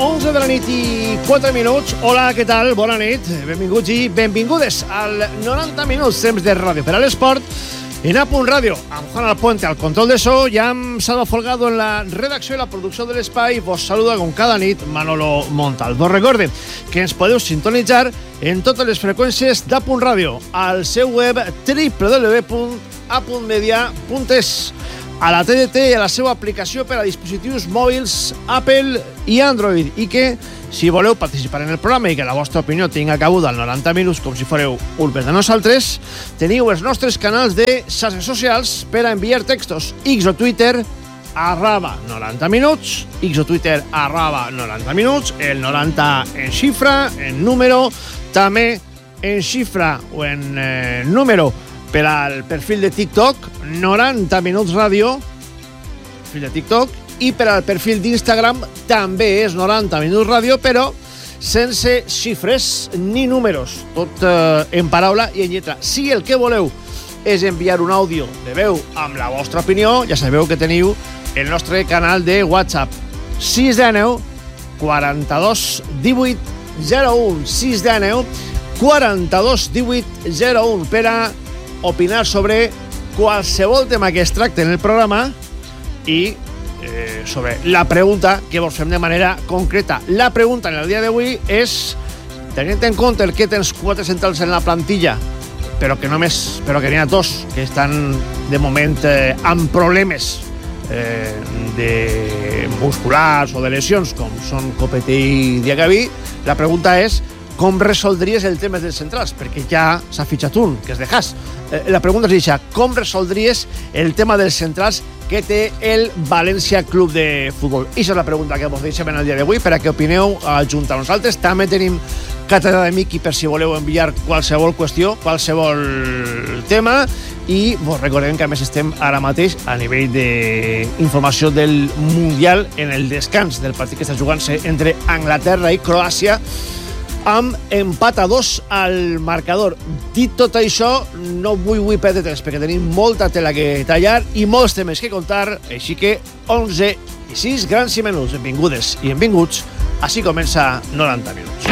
11 de la nit i 4 minuts. Hola, què tal? Bona nit. Benvinguts i benvingudes al 90 minuts temps de ràdio per a l'esport en A Punt Ràdio, amb Juan Alpuente al control de so i amb Salva Folgado en la redacció i la producció de l'espai. Vos saluda com cada nit Manolo Montal. Vos recorde que ens podeu sintonitzar en totes les freqüències d'A Punt Ràdio al seu web www.apuntmedia.es, a la TDT i a la seva aplicació per a dispositius mòbils Apple i Android, i que, si voleu participar en el programa i que la vostra opinió tinga cabuda al 90 minuts com si fóreu un de nosaltres, teniu els nostres canals de xarxes socials per a enviar textos. X o Twitter, @90 minuts, X o Twitter, @90 minuts, el 90 en xifra, en número, també en xifra o en número per al perfil de TikTok, 90 minuts ràdio, perfil de TikTok, i per al perfil d'Instagram també és 90 minuts ràdio, però sense xifres ni números, tot en paraula i en lletra. Si el que voleu és enviar un àudio de veu amb la vostra opinió, ja sabeu que teniu el nostre canal de WhatsApp 619 42 18 01, 619 42 18 01, per a opinar sobre qualsevol tema que es tracte en el programa i sobre la pregunta que vos fem de manera concreta. La pregunta en el dia d'avui és, tenint en compte el que tens 4 centrals en la plantilla, però que n'hi ha 2 que estan de moment amb problemes de musculars o de lesions, com són Copete i Diacabí, la pregunta és com resoldries el tema dels centrals, perquè ja s'ha fitxat un, que és de Haas. La pregunta és això, com resoldries el tema dels centrals que té el València Club de Futbol? I això és la pregunta que vos deixem en el dia d'avui, per a que opineu junt a nosaltres. També tenim càtedra de Miqui per si voleu enviar qualsevol qüestió, qualsevol tema, i vos recordem que a més estem ara mateix a nivell d'informació del Mundial en el descans del partit que està jugant-se entre Anglaterra i Croàcia, amb empat a 2 al marcador. Dit tot això, no vull perdre temps, perquè tenim molta tela que tallar i molts temes que contar, així que 11 i 6 grans i menuts. Benvingudes i benvinguts. Així comença 90 minuts.